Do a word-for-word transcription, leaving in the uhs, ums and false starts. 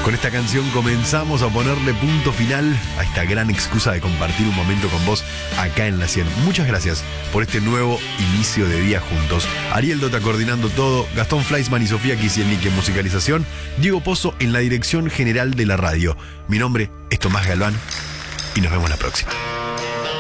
Con esta canción comenzamos a ponerle punto final a esta gran excusa de compartir un momento con vos acá en La cien. Muchas gracias por este nuevo inicio de día juntos. Ariel Dota coordinando todo, Gastón Fleischmann y Sofía Kisielnik en musicalización, Diego Pozo en la dirección general de la radio. Mi nombre es Tomás Galván y nos vemos la próxima.